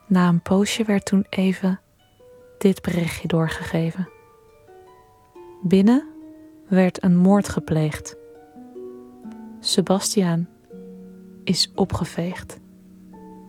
Na een poosje werd toen even dit berichtje doorgegeven. Binnen werd een moord gepleegd. Sebastiaan is opgeveegd.